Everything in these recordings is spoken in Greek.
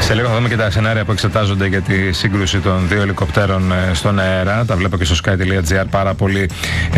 Σε λίγο θα δούμε και τα σενάρια που εξετάζονται για τη σύγκρουση των δύο ελικοπτέρων στον αέρα. Τα βλέπω και στο sky.gr πάρα πολύ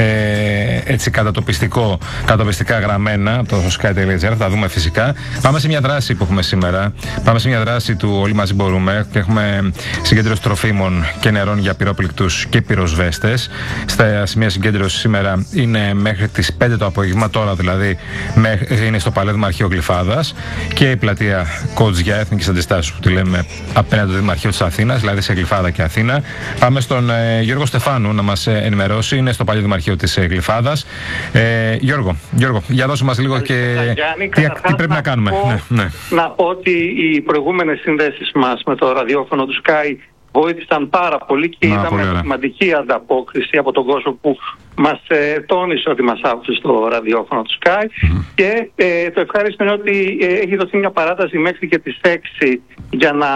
έτσι κατατοπιστικά γραμμένα από το sky.gr. Θα τα δούμε φυσικά. Πάμε σε μια δράση που έχουμε σήμερα. Πάμε σε μια δράση του Όλοι Μαζί Μπορούμε και έχουμε συγκέντρωση τροφίμων και νερών για πυρόπληκτους και πυροσβέστες. Στα σημεία συγκέντρωση σήμερα είναι μέχρι τις 5 το απόγευμα, τώρα δηλαδή είναι στο Παλαιό Δημαρχείο Γλυφάδας και η πλατεία Κότζια Εθνικής Αντιστάσεως που τη λέμε απέναντι το Δημαρχείο της Αθήνας, δηλαδή σε Γλυφάδα και Αθήνα. Πάμε στον Γιώργο Στεφάνου να μας ενημερώσει, είναι στο Παλαιό Δημαρχείο της Γλυφάδας. Γιώργο, για δώσε μας λίγο και τι πρέπει να κάνουμε. Να πω ότι οι προηγούμενες συνδέσεις μας με το ραδιόφωνο του Sky βοήθησαν πάρα πολύ και είδαμε σημαντική ανταπόκριση από τον κόσμο που μας τόνισε ότι μας άκουσε στο ραδιόφωνο του Sky και το ευχάριστο είναι ότι έχει δοθεί μια παράταση μέχρι και τις 6 για να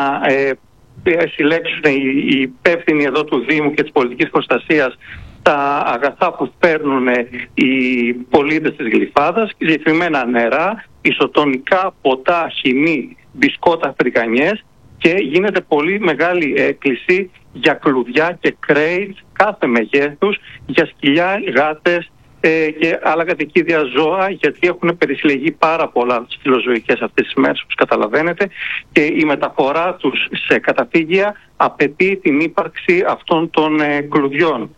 συλλέξουν οι υπεύθυνοι εδώ του Δήμου και της πολιτικής προστασίας τα αγαθά που παίρνουν οι πολίτες της Γλυφάδας, συγκεκριμένα νερά, ισοτονικά, ποτά, χυμή, μπισκότα, φρικανιές, και γίνεται πολύ μεγάλη έκκληση για κλουδιά και κρέιτ κάθε μεγέθους, για σκυλιά, γάτες και άλλα κατοικίδια ζώα, γιατί έχουν περισυλλεγεί πάρα πολλά φιλοζωικές αυτές τις μέρες, όπως καταλαβαίνετε, και η μεταφορά τους σε καταφύγια απαιτεί την ύπαρξη αυτών των κλουδιών.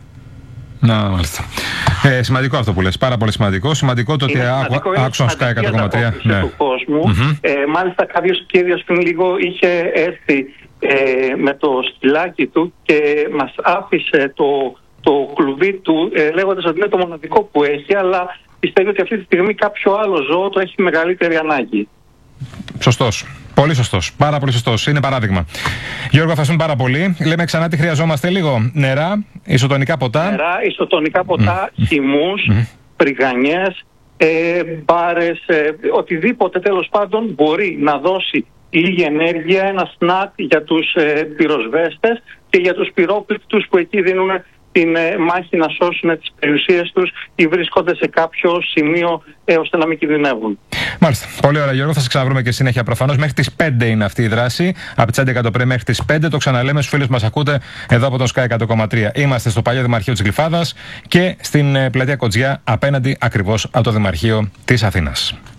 Μάλιστα. Σημαντικό αυτό που λες, πάρα πολύ σημαντικό. Σημαντικό το ότι άκουσαν Sky 100,3 του κόσμου. Μάλιστα κάποιος κύριος πριν λίγο είχε έρθει με το σκυλάκι του και μας άφησε το κλουβί του λέγοντας ότι είναι το μοναδικό που έχει, αλλά πιστεύει ότι αυτή τη στιγμή κάποιο άλλο ζώο το έχει μεγαλύτερη ανάγκη. Σωστός. Πολύ σωστός. Πάρα πολύ σωστός. Είναι παράδειγμα. Γιώργο, ευχαριστούμε πάρα πολύ. Λέμε ξανά τι χρειαζόμαστε λίγο. Νερά, ισοτονικά ποτά. Νερά, ισοτονικά ποτά, χυμούς, πριγανιές, μπάρες, οτιδήποτε τέλος πάντων μπορεί να δώσει λίγη ενέργεια, ένα σνακ για τους πυροσβέστες και για τους πυρόπληκτους που εκεί δίνουν την μάχη να σώσουν τις περιουσίες τους ή βρίσκονται σε κάποιο σημείο ώστε να μην κινδυνεύουν. Μάλιστα. Πολύ ωραία, Γιώργο. Θα σε ξαναβρούμε και συνέχεια προφανώς. Μέχρι τις 5 είναι αυτή η δράση. Από τις 11 το πρωί μέχρι τις 5. Το ξαναλέμε στους φίλους που μας ακούτε εδώ από τον Sky 100,3. Είμαστε στο Παλαιό Δημαρχείο της Γλυφάδας και στην πλατεία Κοτζιά απέναντι ακριβώς από το Δημαρχείο της Αθήνας.